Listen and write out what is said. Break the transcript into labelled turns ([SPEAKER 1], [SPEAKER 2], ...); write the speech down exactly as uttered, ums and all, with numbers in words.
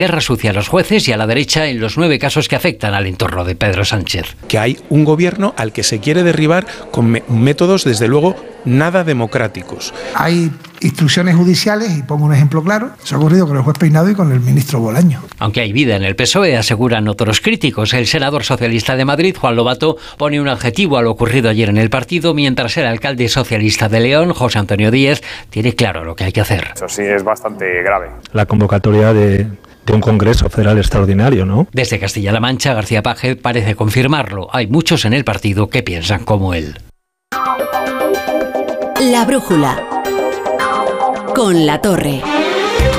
[SPEAKER 1] Guerra sucia a los jueces y a la derecha en los nueve casos que afectan al entorno de Pedro Sánchez.
[SPEAKER 2] Que hay un gobierno al que se quiere derribar con me- métodos, desde luego, nada democráticos.
[SPEAKER 3] Hay instrucciones judiciales, y pongo un ejemplo claro, se ha ocurrido con el juez Peinado y con el ministro Bolaño.
[SPEAKER 1] Aunque hay vida en el P S O E, aseguran otros críticos. El senador socialista de Madrid, Juan Lobato, pone un adjetivo a lo ocurrido ayer en el partido, mientras el alcalde socialista de León, José Antonio Díez, tiene claro lo que hay que hacer.
[SPEAKER 4] Eso sí es bastante grave.
[SPEAKER 5] La convocatoria de... de un Congreso Federal extraordinario, ¿no?
[SPEAKER 1] Desde Castilla-La Mancha, García Paje parece confirmarlo. Hay muchos en el partido que piensan como él.
[SPEAKER 6] La brújula con La Torre.